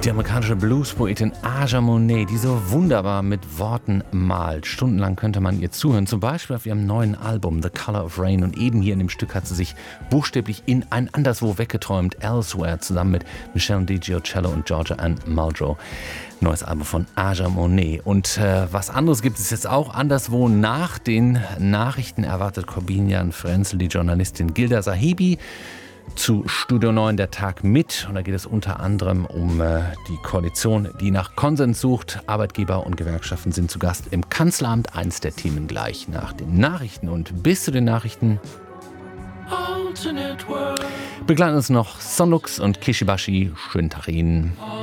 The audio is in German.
Die amerikanische Bluespoetin Aja Monet, die so wunderbar mit Worten malt. Stundenlang könnte man ihr zuhören, zum Beispiel auf ihrem neuen Album The Color of Rain. Und eben hier in dem Stück hat sie sich buchstäblich in ein anderswo weggeträumt, Elsewhere, zusammen mit Michelle DiGiocello und Georgia Ann Muldrow. Neues Album von Aja Monet. Und was anderes gibt es jetzt auch anderswo. Nach den Nachrichten erwartet Corbinian Frenzel die Journalistin Gilda Sahibi zu Studio 9 der Tag mit. Und da geht es unter anderem um die Koalition, die nach Konsens sucht. Arbeitgeber und Gewerkschaften sind zu Gast im Kanzleramt. Eins der Themen gleich nach den Nachrichten. Und bis zu den Nachrichten begleiten uns noch Sonux und Kishibashi. Schönen Tag Ihnen.